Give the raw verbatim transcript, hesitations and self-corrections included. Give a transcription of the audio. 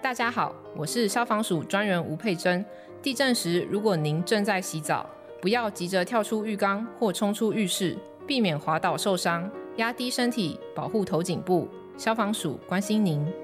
大家好，我是消防署专员吴佩珍。地震时，如果您正在洗澡，不要急着跳出浴缸或冲出浴室，避免滑倒受伤，压低身体，保护头颈部。消防署关心您。